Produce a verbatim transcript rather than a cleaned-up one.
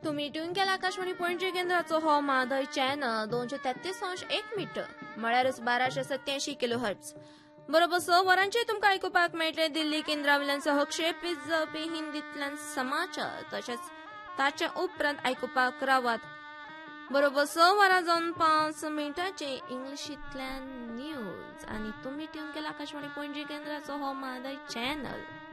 तुम्ही ट्यून केला आकाशवाणी पणजी केंद्राचो हो माधय चॅनल दोनशे तेहतीस अंश एक मीटर म्हळ्यारच बाराशे सत्याऐंशी किलो हर्ट्ज. बरोबर स वरांचे तुमकां आयकुपाक मेळटले दिल्ली केंद्रावयल्यान सहक्षेपीत जावपी हिंदींतल्यान समाचार तशेंच ताच्या उपरांत आयकुपाक रावात. बरोबर स वरां जावन पांच मिनटांचे इंग्लिशींतल्यान न्यूज आनी तुमी ट्यून केला आकाशवाणी पणजी केंद्राचो हो माधय चॅनल.